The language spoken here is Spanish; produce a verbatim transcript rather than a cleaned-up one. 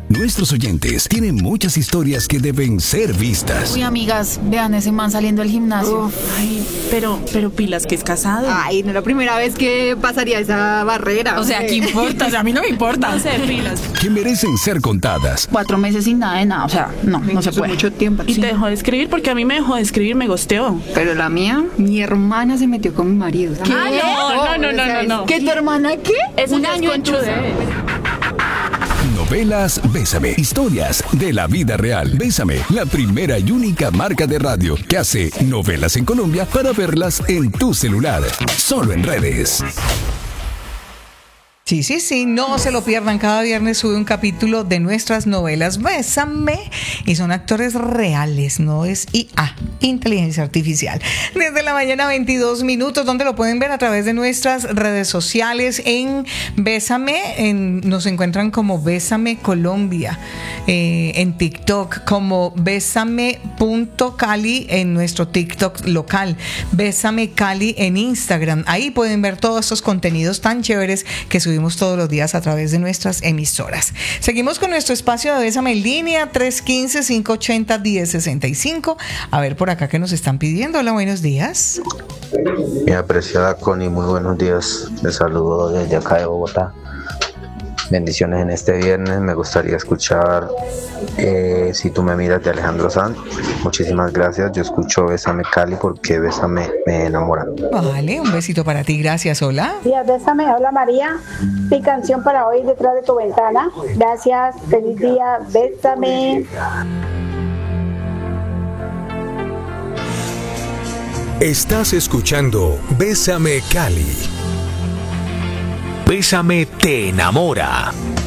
Nuestros oyentes tienen muchas historias que deben ser vistas. Uy, amigas, vean ese man saliendo del gimnasio. Uf, ay, pero, pero pilas que es casado. Ay, no es la primera vez que pasaría esa barrera. O sea, ¿qué importa? O sea, a mí no me importa. No sé, pilas. Que merecen ser contadas. Cuatro meses sin nada de nada, o sea, no, no se puede. Mucho tiempo. Y Sí. te dejó de escribir porque a mí me dejó de escribir, me gosteó. Pero la mía, mi hermana se metió con mi marido. ¿Qué? No, no, no, no, no, no. ¿Qué, tu hermana qué? Eso Un ya es año de conchudez. Novelas Bésame. Historias de la vida real. Bésame, la primera y única marca de radio que hace novelas en Colombia para verlas en tu celular. Solo en redes. Sí, sí, sí, no se lo pierdan. Cada viernes sube un capítulo de nuestras novelas Bésame y son actores reales, no es I A, inteligencia artificial. Desde la mañana, veintidós minutos, donde lo pueden ver a través de nuestras redes sociales en Bésame, en, nos encuentran como Bésame Colombia, eh, en TikTok como Bésame.cali en nuestro TikTok local, Bésame Cali en Instagram. Ahí pueden ver todos estos contenidos tan chéveres que subimos todos los días a través de nuestras emisoras. Seguimos con nuestro espacio de Bésame en línea, tres uno cinco, cinco ocho cero, uno cero seis cinco. A ver por acá que nos están pidiendo. Hola, buenos días. Mi apreciada Connie, muy buenos días. Les saludo desde acá de Bogotá. Bendiciones en este viernes. Me gustaría escuchar eh, Si tú me miras, de Alejandro Sanz. Muchísimas gracias. Yo escucho Bésame Cali porque Bésame me enamora. Vale, un besito para ti. Gracias. Hola. Días, Bésame, hola María. Mi canción para hoy, Detrás de tu ventana. Gracias, feliz día, Bésame. Estás escuchando Bésame Cali. Bésame te enamora.